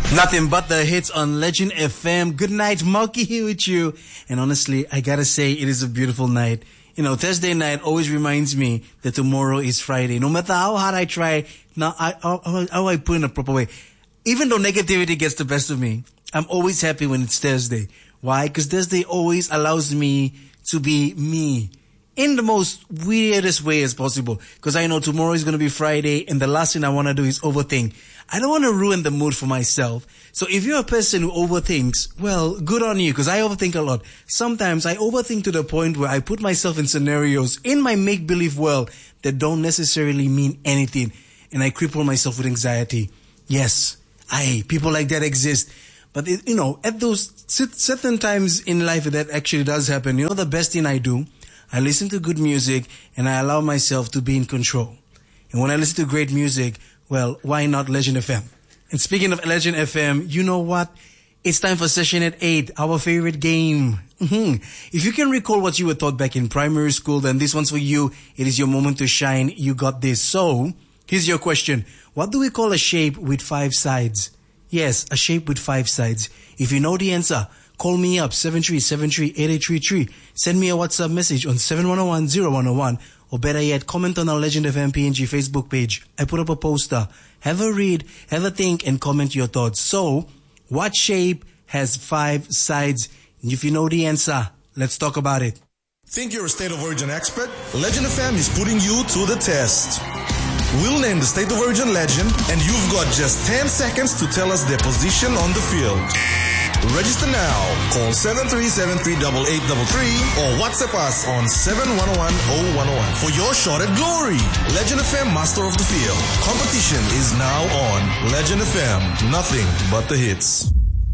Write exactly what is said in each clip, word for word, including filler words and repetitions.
Nothing but the hits on Legend F M. Good night, Malky here with you. And honestly, I gotta say, it is a beautiful night. You know, Thursday night always reminds me that tomorrow is Friday. No matter how hard I try, now I, how, how I put in a proper way. Even though negativity gets the best of me, I'm always happy when it's Thursday. Why? Because Thursday always allows me to be me in the most weirdest way as possible. Because I know tomorrow is going to be Friday, and the last thing I want to do is overthink. I don't want to ruin the mood for myself. So if you're a person who overthinks, well, good on you, because I overthink a lot. Sometimes I overthink to the point where I put myself in scenarios in my make-believe world that don't necessarily mean anything, and I cripple myself with anxiety. Yes, I people like that exist. But, it, you know, at those certain times in life that actually does happen, you know the best thing I do? I listen to good music, and I allow myself to be in control. And when I listen to great music, well, why not Legend F M? And speaking of Legend F M, you know what? It's time for Session at eight, our favorite game. Mm-hmm. If you can recall what you were taught back in primary school, then this one's for you. It is your moment to shine. You got this. So, here's your question. What do we call a shape with five sides? Yes, a shape with five sides. If you know the answer, call me up, seven three seven three, eight eight three three. Send me a WhatsApp message on seven one zero one, zero one zero one. Or better yet, comment on our Legend F M P N G Facebook page. I put up a poster. Have a read, have a think, and comment your thoughts. So, what shape has five sides? And if you know the answer, let's talk about it. Think you're a state of origin expert? Legend F M is putting you to the test. We'll name the state of origin legend, and you've got just ten seconds to tell us their position on the field. Register now. Call seven three seven three, eight eight three three or WhatsApp us on seven one zero one, zero one zero one for your shot at glory. Legend F M Master of the Field. Competition is now on. Legend F M. Nothing but the hits.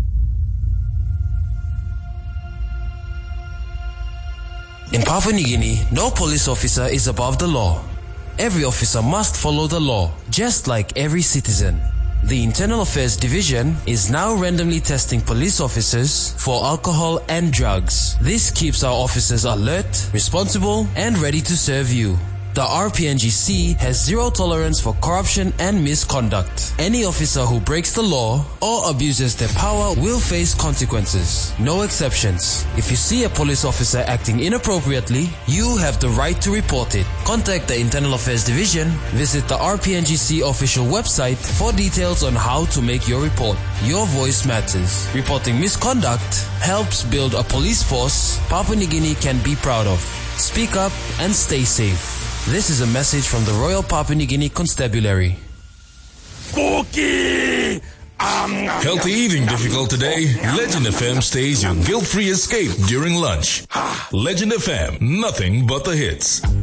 In Papua New Guinea, no police officer is above the law. Every officer must follow the law, just like every citizen. The Internal Affairs Division is now randomly testing police officers for alcohol and drugs. This keeps our officers alert, responsible, and ready to serve you. The R P N G C has zero tolerance for corruption and misconduct. Any officer who breaks the law or abuses their power will face consequences. No exceptions. If you see a police officer acting inappropriately, you have the right to report it. Contact the Internal Affairs Division. Visit the R P N G C official website for details on how to make your report. Your voice matters. Reporting misconduct helps build a police force Papua New Guinea can be proud of. Speak up and stay safe. This is a message from the Royal Papua New Guinea Constabulary. Cookie! Healthy eating difficult today? Legend F M stays your guilt-free escape during lunch. Legend F M, nothing but the hits.